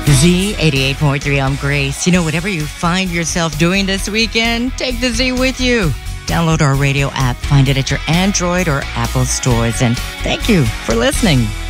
Z 88.3, I'm Grace. You know, whatever you find yourself doing this weekend, take the Z with you. Download our radio app, find it at your Android or Apple stores, and thank you for listening.